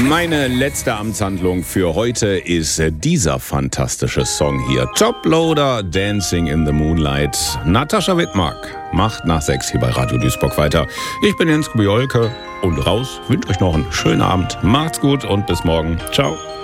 Meine letzte Amtshandlung für heute ist dieser fantastische Song hier. Toploader, Dancing in the Moonlight. Natascha Wittmark macht nach 6 hier bei Radio Duisburg weiter. Ich bin Jens Kubiolke und raus. Wünsche euch noch einen schönen Abend. Macht's gut und bis morgen. Ciao.